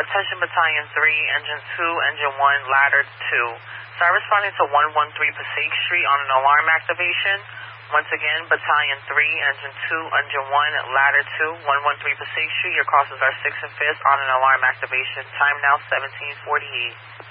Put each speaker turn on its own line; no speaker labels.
attention Battalion 3, Engine 2, Engine 1, Ladder 2. Start responding to 113 Passaic Street on an alarm activation. Once again, Battalion 3, Engine 2, Engine 1, Ladder 2, 113 Passaic Street. Your crosses are 6 and 5th on an alarm activation. Time now 17:48.